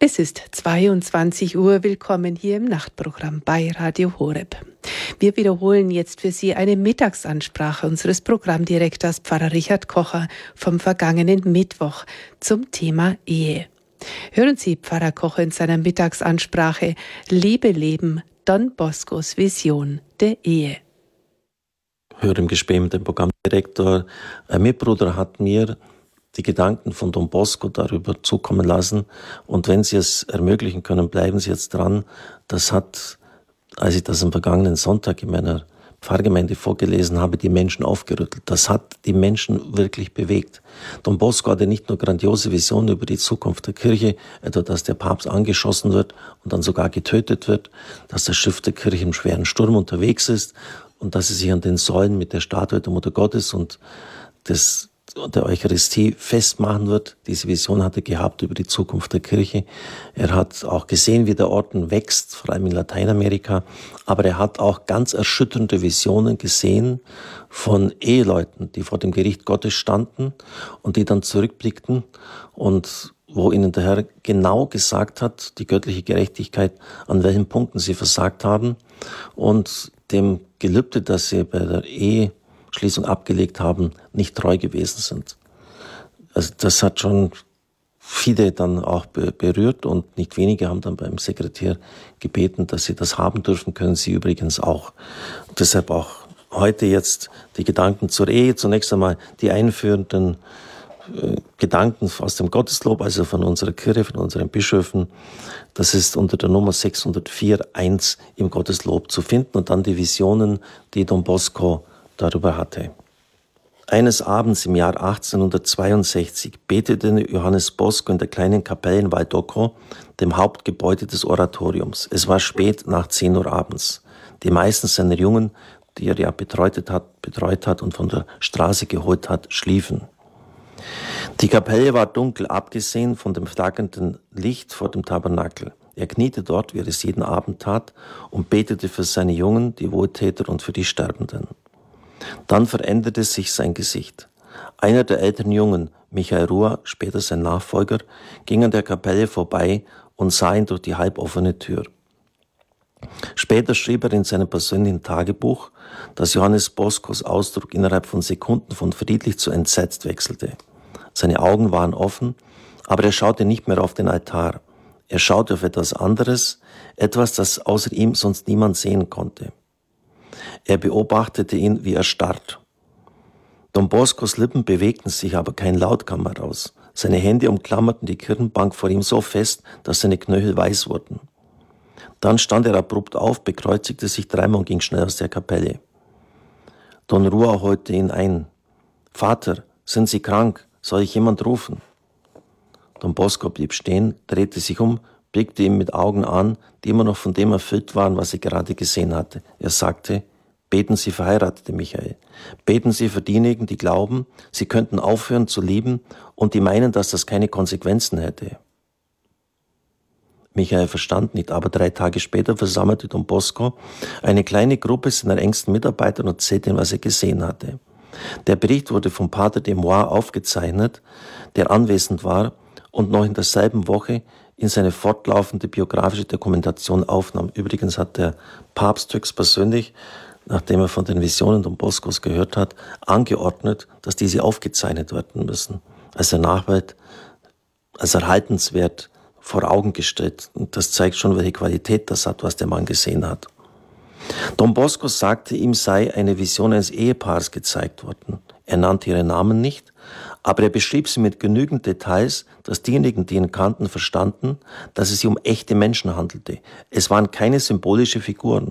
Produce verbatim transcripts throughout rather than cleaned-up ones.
Es ist zweiundzwanzig Uhr. Willkommen hier im Nachtprogramm bei Radio Horeb. Wir wiederholen jetzt für Sie eine Mittagsansprache unseres Programmdirektors Pfarrer Richard Kocher vom vergangenen Mittwoch zum Thema Ehe. Hören Sie Pfarrer Kocher in seiner Mittagsansprache Liebe leben, Don Boscos Vision der Ehe. Höre im Gespräch mit dem Programmdirektor. Ein Mitbruder hat mir die Gedanken von Don Bosco darüber zukommen lassen. Und wenn Sie es ermöglichen können, bleiben Sie jetzt dran. Das hat, als ich das am vergangenen Sonntag in meiner Pfarrgemeinde vorgelesen habe, die Menschen aufgerüttelt. Das hat die Menschen wirklich bewegt. Don Bosco hatte nicht nur grandiose Visionen über die Zukunft der Kirche, etwa dass der Papst angeschossen wird und dann sogar getötet wird, dass das Schiff der Kirche im schweren Sturm unterwegs ist und dass sie sich an den Säulen mit der Statue der Mutter Gottes und des der Eucharistie festmachen wird. Diese Vision hat er gehabt über die Zukunft der Kirche. Er hat auch gesehen, wie der Orden wächst, vor allem in Lateinamerika. Aber er hat auch ganz erschütternde Visionen gesehen von Eheleuten, die vor dem Gericht Gottes standen und die dann zurückblickten und wo ihnen der Herr genau gesagt hat, die göttliche Gerechtigkeit, an welchen Punkten sie versagt haben und dem Gelübde, das sie bei der Ehe Schließung abgelegt haben, nicht treu gewesen sind. Also das hat schon viele dann auch berührt und nicht wenige haben dann beim Sekretär gebeten, dass sie das haben dürfen, können sie übrigens auch. Und deshalb auch heute jetzt die Gedanken zur Ehe. Zunächst einmal die einführenden äh, Gedanken aus dem Gotteslob, also von unserer Kirche, von unseren Bischöfen. Das ist unter der Nummer sechshundertvier Punkt eins im Gotteslob zu finden und dann die Visionen, die Don Bosco darüber hatte. Eines Abends im Jahr achtzehnhundertzweiundsechzig betete Johannes Bosco in der kleinen Kapelle in Valdocco, dem Hauptgebäude des Oratoriums. Es war spät, nach zehn Uhr abends. Die meisten seiner Jungen, die er ja betreut hat, betreut hat und von der Straße geholt hat, schliefen. Die Kapelle war dunkel, abgesehen von dem flackernden Licht vor dem Tabernakel. Er kniete dort, wie er es jeden Abend tat, und betete für seine Jungen, die Wohltäter und für die Sterbenden. Dann veränderte sich sein Gesicht. Einer der älteren Jungen, Michael Ruhr, später sein Nachfolger, ging an der Kapelle vorbei und sah ihn durch die halboffene Tür. Später schrieb er in seinem persönlichen Tagebuch, dass Johannes Boscos Ausdruck innerhalb von Sekunden von friedlich zu entsetzt wechselte. Seine Augen waren offen, aber er schaute nicht mehr auf den Altar. Er schaute auf etwas anderes, etwas, das außer ihm sonst niemand sehen konnte. Er beobachtete ihn, wie er starrt. Don Boscos Lippen bewegten sich, aber kein Laut kam heraus. Seine Hände umklammerten die Kirchenbank vor ihm so fest, dass seine Knöchel weiß wurden. Dann stand er abrupt auf, bekreuzigte sich dreimal und ging schnell aus der Kapelle. Don Ruhr holte ihn ein. »Vater, sind Sie krank? Soll ich jemand rufen?« Don Bosco blieb stehen, drehte sich um, blickte ihn mit Augen an, die immer noch von dem erfüllt waren, was er gerade gesehen hatte. Er sagte: »Beten Sie, verheiratete Michael. Beten Sie für diejenigen, die glauben, sie könnten aufhören zu lieben und die meinen, dass das keine Konsequenzen hätte.« Michael verstand nicht, aber drei Tage später versammelte Don Bosco eine kleine Gruppe seiner engsten Mitarbeiter und erzählte ihnen, was er gesehen hatte. Der Bericht wurde vom Pater de Moix aufgezeichnet, der anwesend war und noch in derselben Woche in seine fortlaufende biografische Dokumentation aufnahm. Übrigens hat der Papst höchstpersönlich, nachdem er von den Visionen Don Boscos gehört hat, angeordnet, dass diese aufgezeichnet werden müssen, als der Nachwelt, als erhaltenswert vor Augen gestellt. Und das zeigt schon, welche Qualität das hat, was der Mann gesehen hat. Don Bosco sagte, ihm sei eine Vision eines Ehepaars gezeigt worden. Er nannte ihre Namen nicht, aber er beschrieb sie mit genügend Details, dass diejenigen, die ihn kannten, verstanden, dass es sich um echte Menschen handelte. Es waren keine symbolische Figuren.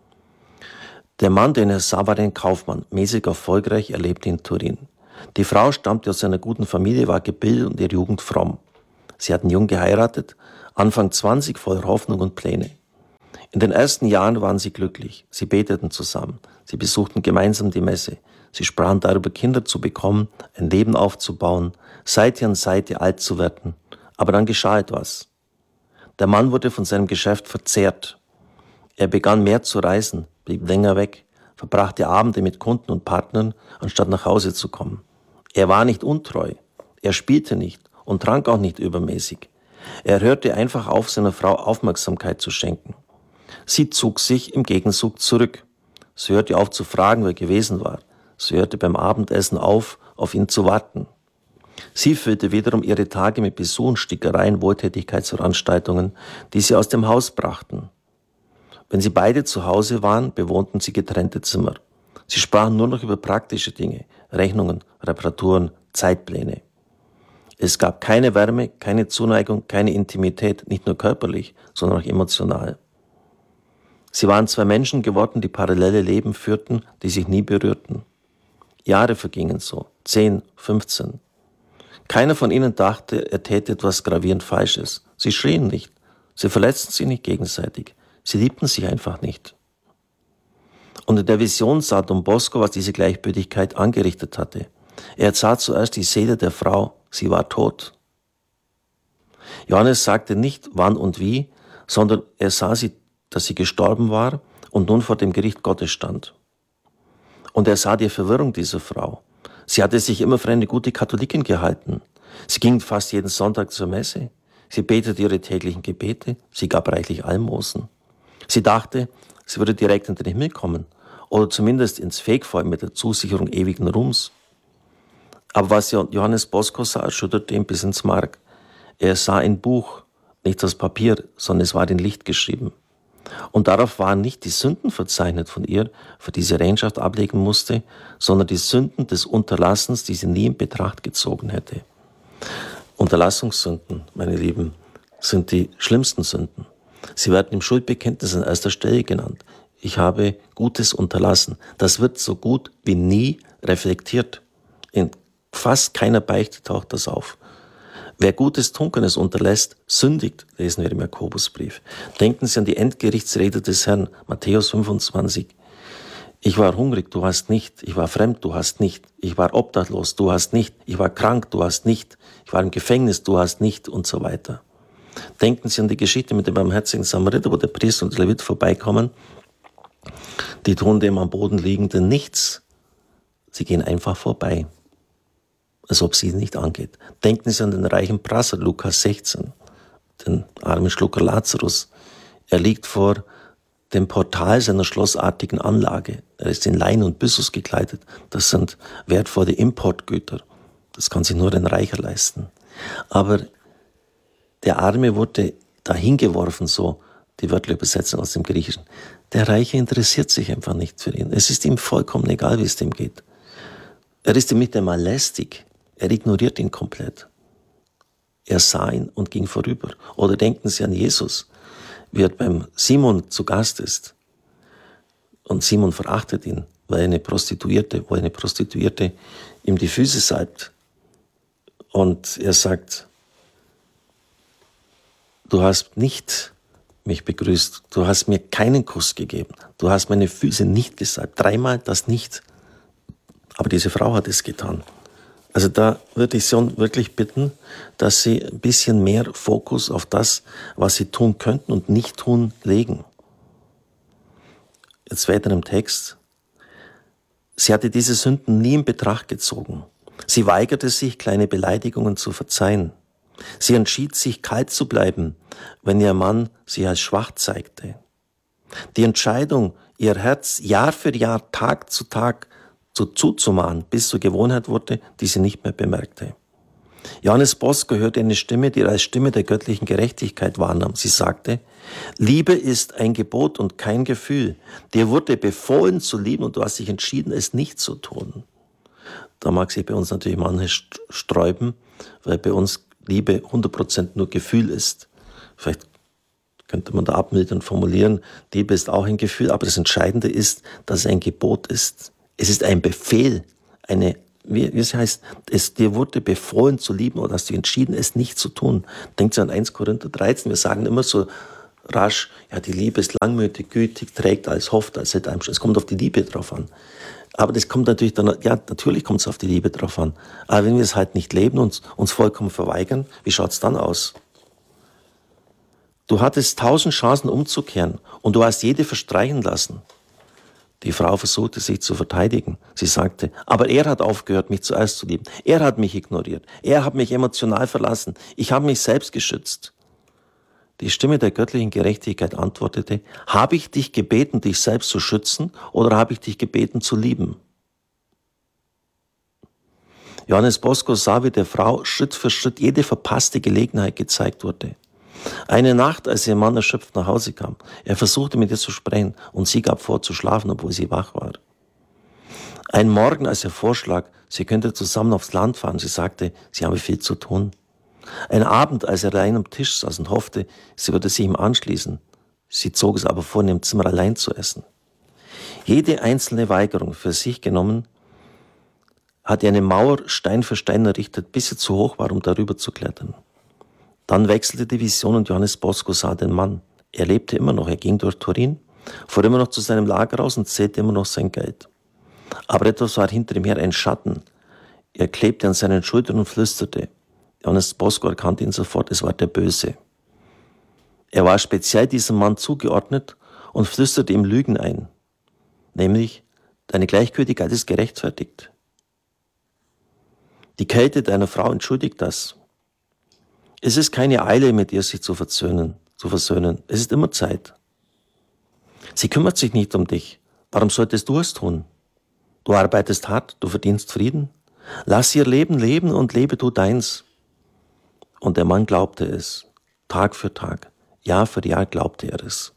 Der Mann, den er sah, war ein Kaufmann, mäßig erfolgreich, er lebte in Turin. Die Frau stammte aus einer guten Familie, war gebildet und ihre Jugend fromm. Sie hatten jung geheiratet, Anfang zwanzig, voller Hoffnung und Pläne. In den ersten Jahren waren sie glücklich. Sie beteten zusammen. Sie besuchten gemeinsam die Messe. Sie sprachen darüber, Kinder zu bekommen, ein Leben aufzubauen, Seite an Seite alt zu werden. Aber dann geschah etwas. Der Mann wurde von seinem Geschäft verzehrt. Er begann mehr zu reisen, blieb länger weg, verbrachte Abende mit Kunden und Partnern, anstatt nach Hause zu kommen. Er war nicht untreu. Er spielte nicht und trank auch nicht übermäßig. Er hörte einfach auf, seiner Frau Aufmerksamkeit zu schenken. Sie zog sich im Gegenzug zurück. Sie hörte auf zu fragen, wer gewesen war. Sie hörte beim Abendessen auf, auf ihn zu warten. Sie füllte wiederum ihre Tage mit Besuchen, Stickereien, Wohltätigkeitsveranstaltungen, die sie aus dem Haus brachten. Wenn sie beide zu Hause waren, bewohnten sie getrennte Zimmer. Sie sprachen nur noch über praktische Dinge, Rechnungen, Reparaturen, Zeitpläne. Es gab keine Wärme, keine Zuneigung, keine Intimität, nicht nur körperlich, sondern auch emotional. Sie waren zwei Menschen geworden, die parallele Leben führten, die sich nie berührten. Jahre vergingen so, zehn, fünfzehn. Keiner von ihnen dachte, er täte etwas gravierend Falsches. Sie schrien nicht, sie verletzten sich nicht gegenseitig, sie liebten sich einfach nicht. Und in der Vision sah Don Bosco, was diese Gleichgültigkeit angerichtet hatte. Er sah zuerst die Seele der Frau, sie war tot. Johannes sagte nicht wann und wie, sondern er sah sie, dass sie gestorben war und nun vor dem Gericht Gottes stand. Und er sah die Verwirrung dieser Frau. Sie hatte sich immer für eine gute Katholikin gehalten. Sie ging fast jeden Sonntag zur Messe. Sie betete ihre täglichen Gebete. Sie gab reichlich Almosen. Sie dachte, sie würde direkt in den Himmel kommen oder zumindest ins Fegfeuer mit der Zusicherung ewigen Ruhms. Aber was Johannes Bosco sah, erschütterte ihn bis ins Mark. Er sah ein Buch, nicht das Papier, sondern es war in Licht geschrieben. Und darauf waren nicht die Sünden verzeichnet von ihr, für die sie Rechenschaft ablegen musste, sondern die Sünden des Unterlassens, die sie nie in Betracht gezogen hätte. Unterlassungssünden, meine Lieben, sind die schlimmsten Sünden. Sie werden im Schuldbekenntnis an erster Stelle genannt. Ich habe Gutes unterlassen. Das wird so gut wie nie reflektiert. In fast keiner Beichte taucht das auf. Wer Gutes Trunkenes unterlässt, sündigt, lesen wir im Jakobusbrief. Denken Sie an die Endgerichtsrede des Herrn, Matthäus fünfundzwanzig. Ich war hungrig, du hast nicht. Ich war fremd, du hast nicht. Ich war obdachlos, du hast nicht. Ich war krank, du hast nicht. Ich war im Gefängnis, du hast nicht und so weiter. Denken Sie an die Geschichte mit dem barmherzigen Samariter, wo der Priester und der Levit vorbeikommen. Die tun dem am Boden liegenden nichts. Sie gehen einfach vorbei, als ob sie es nicht angeht. Denken Sie an den reichen Prasser, Lukas sechzehn, den armen Schlucker Lazarus. Er liegt vor dem Portal seiner schlossartigen Anlage. Er ist in Lein und Byssus gekleidet. Das sind wertvolle Importgüter. Das kann sich nur ein Reicher leisten. Aber der Arme wurde dahin geworfen, so die wörtliche Übersetzung aus dem Griechischen. Der Reiche interessiert sich einfach nicht für ihn. Es ist ihm vollkommen egal, wie es dem geht. Er ist ihm nicht einmal lästig. Er ignoriert ihn komplett. Er sah ihn und ging vorüber. Oder denken Sie an Jesus, wie er beim Simon zu Gast ist. Und Simon verachtet ihn, weil eine Prostituierte, weil eine Prostituierte ihm die Füße salbt. Und er sagt, du hast nicht mich begrüßt, du hast mir keinen Kuss gegeben, du hast meine Füße nicht gesalbt, dreimal das nicht. Aber diese Frau hat es getan. Also da würde ich Sie wirklich bitten, dass Sie ein bisschen mehr Fokus auf das, was Sie tun könnten und nicht tun, legen. Jetzt weiter im Text. Sie hatte diese Sünden nie in Betracht gezogen. Sie weigerte sich, kleine Beleidigungen zu verzeihen. Sie entschied sich, kalt zu bleiben, wenn ihr Mann sie als schwach zeigte. Die Entscheidung, ihr Herz Jahr für Jahr, Tag zu Tag so zuzumahnen, bis zur Gewohnheit wurde, die sie nicht mehr bemerkte. Johannes Bosco hörte eine Stimme, die er als Stimme der göttlichen Gerechtigkeit wahrnahm. Sie sagte, Liebe ist ein Gebot und kein Gefühl. Dir wurde befohlen zu lieben und du hast dich entschieden, es nicht zu tun. Da mag sich bei uns natürlich manches sträuben, weil bei uns Liebe hundert Prozent nur Gefühl ist. Vielleicht könnte man da abmildern formulieren, Liebe ist auch ein Gefühl, aber das Entscheidende ist, dass es ein Gebot ist. Es ist ein Befehl, eine, wie, wie es heißt, es dir wurde befohlen zu lieben oder hast du entschieden, es nicht zu tun. Denkt ihr an erster Korinther dreizehn, wir sagen immer so rasch, ja, die Liebe ist langmütig, gütig, trägt als hofft, als hätte einem, es kommt auf die Liebe drauf an. Aber das kommt natürlich dann, ja, natürlich kommt es auf die Liebe drauf an. Aber wenn wir es halt nicht leben und uns vollkommen verweigern, wie schaut's dann aus? Du hattest tausend Chancen umzukehren und du hast jede verstreichen lassen. Die Frau versuchte sich zu verteidigen. Sie sagte, aber er hat aufgehört, mich zuerst zu lieben. Er hat mich ignoriert. Er hat mich emotional verlassen. Ich habe mich selbst geschützt. Die Stimme der göttlichen Gerechtigkeit antwortete, habe ich dich gebeten, dich selbst zu schützen, oder habe ich dich gebeten, zu lieben? Johannes Bosco sah, wie der Frau Schritt für Schritt jede verpasste Gelegenheit gezeigt wurde. Eine Nacht, als ihr Mann erschöpft nach Hause kam, er versuchte mit ihr zu sprechen und sie gab vor zu schlafen, obwohl sie wach war. Ein Morgen, als er vorschlug, sie könnte zusammen aufs Land fahren, sie sagte, sie habe viel zu tun. Ein Abend, als er allein am Tisch saß und hoffte, sie würde sich ihm anschließen, sie zog es aber vor, in ihrem Zimmer allein zu essen. Jede einzelne Weigerung für sich genommen, hat er eine Mauer Stein für Stein errichtet, bis sie zu hoch war, um darüber zu klettern. Dann wechselte die Vision und Johannes Bosco sah den Mann. Er lebte immer noch, er ging durch Turin, fuhr immer noch zu seinem Lager raus und zählte immer noch sein Geld. Aber etwas war hinter ihm her, ein Schatten. Er klebte an seinen Schultern und flüsterte. Johannes Bosco erkannte ihn sofort, es war der Böse. Er war speziell diesem Mann zugeordnet und flüsterte ihm Lügen ein. Nämlich, deine Gleichgültigkeit ist gerechtfertigt. Die Kälte deiner Frau entschuldigt das. Es ist keine Eile, mit ihr sich zu versöhnen, zu versöhnen. Es ist immer Zeit. Sie kümmert sich nicht um dich. Warum solltest du es tun? Du arbeitest hart, du verdienst Frieden. Lass ihr Leben leben und lebe du deins. Und der Mann glaubte es. Tag für Tag, Jahr für Jahr glaubte er es.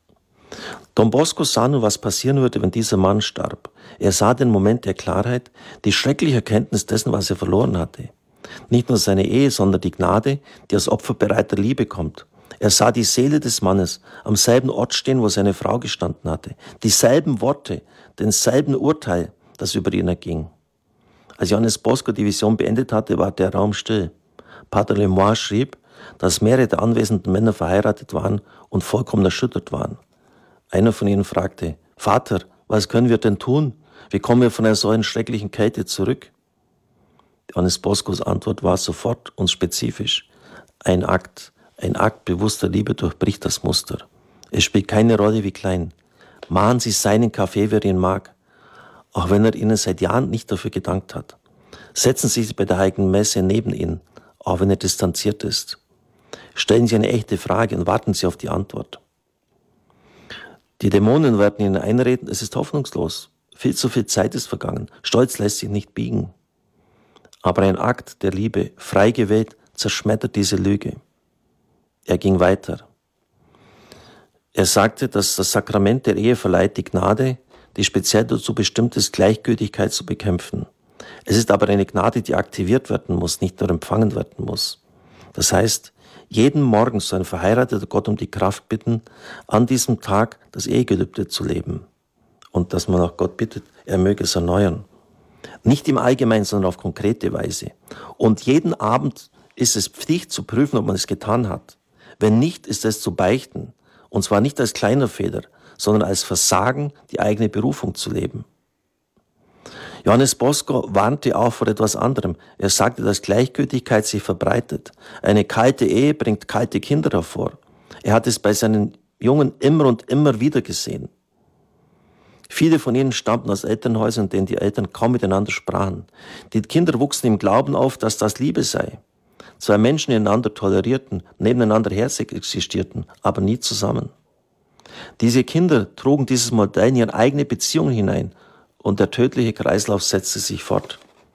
Don Bosco sah nun, was passieren würde, wenn dieser Mann starb. Er sah den Moment der Klarheit, die schreckliche Erkenntnis dessen, was er verloren hatte. Nicht nur seine Ehe, sondern die Gnade, die aus opferbereiter Liebe kommt. Er sah die Seele des Mannes am selben Ort stehen, wo seine Frau gestanden hatte. Dieselben Worte, denselben Urteil, das über ihn erging. Als Johannes Bosco die Vision beendet hatte, war der Raum still. Pater Lemoine schrieb, dass mehrere der anwesenden Männer verheiratet waren und vollkommen erschüttert waren. Einer von ihnen fragte, Vater, was können wir denn tun? Wie kommen wir von einer solchen schrecklichen Kälte zurück? Johannes Boscos Antwort war sofort und spezifisch. Ein Akt, ein Akt bewusster Liebe durchbricht das Muster. Es spielt keine Rolle, wie klein. Mahnen Sie seinen Kaffee, wer ihn mag, auch wenn er Ihnen seit Jahren nicht dafür gedankt hat. Setzen Sie sich bei der heiligen Messe neben ihn, auch wenn er distanziert ist. Stellen Sie eine echte Frage und warten Sie auf die Antwort. Die Dämonen werden Ihnen einreden, es ist hoffnungslos. Viel zu viel Zeit ist vergangen. Stolz lässt sich nicht biegen. Aber ein Akt der Liebe, frei gewählt, zerschmettert diese Lüge. Er ging weiter. Er sagte, dass das Sakrament der Ehe verleiht die Gnade, die speziell dazu bestimmt ist, Gleichgültigkeit zu bekämpfen. Es ist aber eine Gnade, die aktiviert werden muss, nicht nur empfangen werden muss. Das heißt, jeden Morgen soll ein verheirateter Gott um die Kraft bitten, an diesem Tag das Ehegelübde zu leben. Und dass man auch Gott bittet, er möge es erneuern. Nicht im Allgemeinen, sondern auf konkrete Weise. Und jeden Abend ist es Pflicht zu prüfen, ob man es getan hat. Wenn nicht, ist es zu beichten. Und zwar nicht als kleiner Fehler, sondern als Versagen, die eigene Berufung zu leben. Johannes Bosco warnte auch vor etwas anderem. Er sagte, dass Gleichgültigkeit sich verbreitet. Eine kalte Ehe bringt kalte Kinder hervor. Er hat es bei seinen Jungen immer und immer wieder gesehen. Viele von ihnen stammten aus Elternhäusern, in denen die Eltern kaum miteinander sprachen. Die Kinder wuchsen im Glauben auf, dass das Liebe sei. Zwei Menschen, die einander tolerierten, nebeneinander her existierten, aber nie zusammen. Diese Kinder trugen dieses Modell in ihre eigene Beziehung hinein und der tödliche Kreislauf setzte sich fort.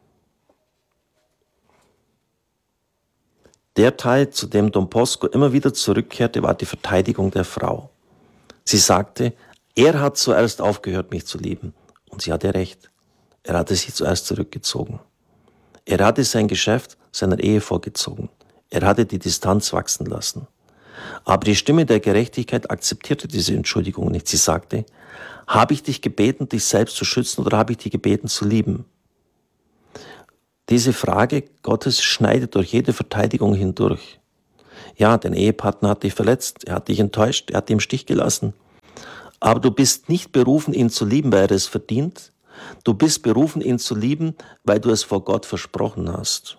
Der Teil, zu dem Don Bosco immer wieder zurückkehrte, war die Verteidigung der Frau. Sie sagte, er hat zuerst aufgehört, mich zu lieben. Und sie hatte recht. Er hatte sich zuerst zurückgezogen. Er hatte sein Geschäft seiner Ehe vorgezogen. Er hatte die Distanz wachsen lassen. Aber die Stimme der Gerechtigkeit akzeptierte diese Entschuldigung nicht. Sie sagte, habe ich dich gebeten, dich selbst zu schützen, oder habe ich dich gebeten, zu lieben? Diese Frage Gottes schneidet durch jede Verteidigung hindurch. Ja, dein Ehepartner hat dich verletzt, er hat dich enttäuscht, er hat dich im Stich gelassen. Aber du bist nicht berufen, ihn zu lieben, weil er es verdient. Du bist berufen, ihn zu lieben, weil du es vor Gott versprochen hast.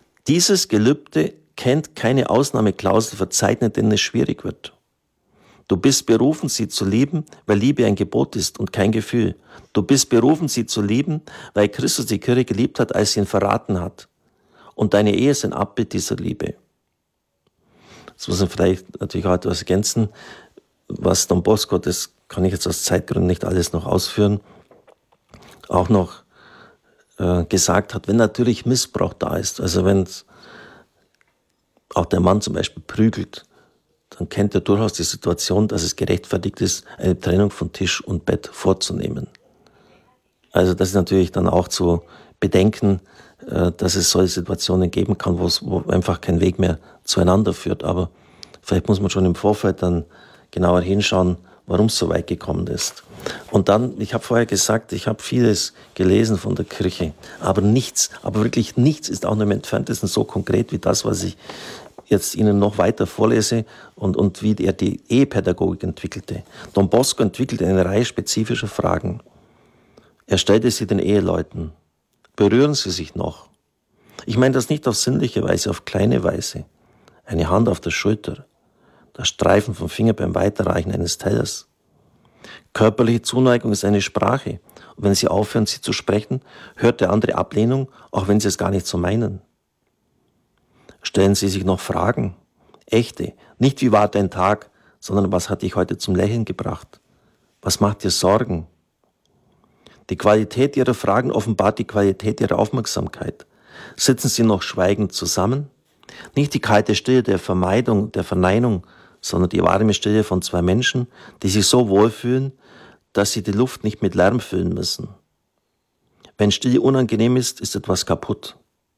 Dieses Gelübde kennt keine Ausnahmeklausel verzeichnet, denen es schwierig wird. Du bist berufen, sie zu lieben, weil Liebe ein Gebot ist und kein Gefühl. Du bist berufen, sie zu lieben, weil Christus die Kirche geliebt hat, als sie ihn verraten hat. Und deine Ehe ist ein Abbild dieser Liebe. Das muss man vielleicht natürlich auch etwas ergänzen, was Don Bosco, das kann ich jetzt aus Zeitgründen nicht alles noch ausführen, auch noch äh, gesagt hat, wenn natürlich Missbrauch da ist, also wenn auch der Mann zum Beispiel prügelt, dann kennt er durchaus die Situation, dass es gerechtfertigt ist, eine Trennung von Tisch und Bett vorzunehmen. Also das ist natürlich dann auch zu bedenken, dass es solche Situationen geben kann, wo es wo einfach kein Weg mehr zueinander führt. Aber vielleicht muss man schon im Vorfeld dann genauer hinschauen, warum es so weit gekommen ist. Und dann, ich habe vorher gesagt, ich habe vieles gelesen von der Kirche, aber nichts, aber wirklich nichts ist auch nur im Entferntesten so konkret wie das, was ich jetzt Ihnen noch weiter vorlese und, und wie er die Ehepädagogik entwickelte. Don Bosco entwickelte eine Reihe spezifischer Fragen. Er stellte sie den Eheleuten. Berühren sie sich noch? Ich meine das nicht auf sinnliche Weise, auf kleine Weise. Eine Hand auf der Schulter, das Streifen vom Finger beim Weiterreichen eines Tellers. Körperliche Zuneigung ist eine Sprache. Und wenn sie aufhören, sie zu sprechen, hört der andere Ablehnung, auch wenn sie es gar nicht so meinen. Stellen Sie sich noch Fragen, echte, nicht wie war dein Tag, sondern was hat dich heute zum Lächeln gebracht? Was macht dir Sorgen? Die Qualität Ihrer Fragen offenbart die Qualität Ihrer Aufmerksamkeit. Sitzen Sie noch schweigend zusammen? Nicht die kalte Stille der Vermeidung, der Verneinung, sondern die warme Stille von zwei Menschen, die sich so wohlfühlen, dass sie die Luft nicht mit Lärm füllen müssen. Wenn Stille unangenehm ist, ist etwas kaputt.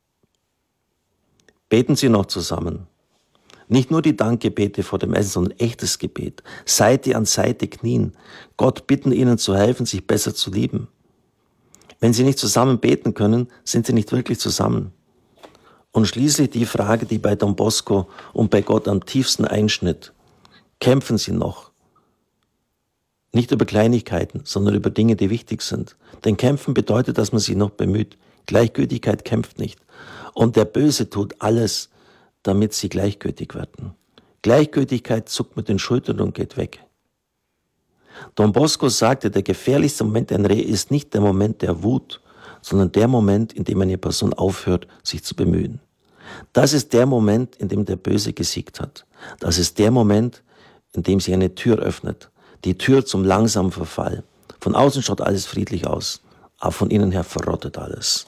Beten Sie noch zusammen. Nicht nur die Dankgebete vor dem Essen, sondern echtes Gebet. Seite an Seite knien. Gott bitten, Ihnen zu helfen, sich besser zu lieben. Wenn Sie nicht zusammen beten können, sind Sie nicht wirklich zusammen. Und schließlich die Frage, die bei Don Bosco und bei Gott am tiefsten einschnitt. Kämpfen Sie noch? Nicht über Kleinigkeiten, sondern über Dinge, die wichtig sind. Denn kämpfen bedeutet, dass man sich noch bemüht. Gleichgültigkeit kämpft nicht. Und der Böse tut alles, damit sie gleichgültig werden. Gleichgültigkeit zuckt mit den Schultern und geht weg. Don Bosco sagte, der gefährlichste Moment einer Ehe ist nicht der Moment der Wut, sondern der Moment, in dem eine Person aufhört, sich zu bemühen. Das ist der Moment, in dem der Böse gesiegt hat. Das ist der Moment, in dem sich eine Tür öffnet. Die Tür zum langsamen Verfall. Von außen schaut alles friedlich aus, aber von innen her verrottet alles.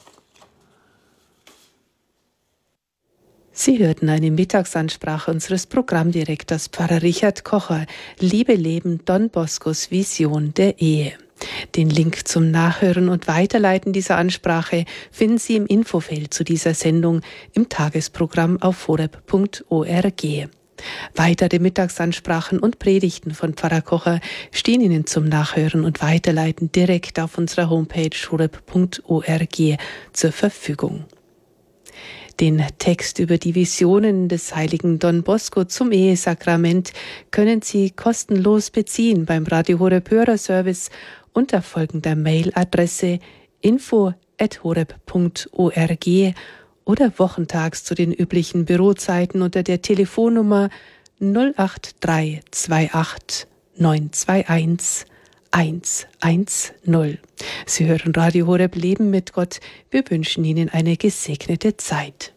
Sie hörten eine Mittagsansprache unseres Programmdirektors Pfarrer Richard Kocher, Liebe leben, Don Boscos Vision der Ehe. Den Link zum Nachhören und Weiterleiten dieser Ansprache finden Sie im Infofeld zu dieser Sendung im Tagesprogramm auf horeb punkt org. Weitere Mittagsansprachen und Predigten von Pfarrer Kocher stehen Ihnen zum Nachhören und Weiterleiten direkt auf unserer Homepage horeb punkt org zur Verfügung. Den Text über die Visionen des heiligen Don Bosco zum Ehesakrament können Sie kostenlos beziehen beim Radio Horeb Hörerservice unter folgender Mailadresse info at horeb punkt org oder wochentags zu den üblichen Bürozeiten unter der Telefonnummer null acht drei zwei acht neun zwei eins eins eins null. Sie hören Radio Horeb Leben mit Gott. Wir wünschen Ihnen eine gesegnete Zeit.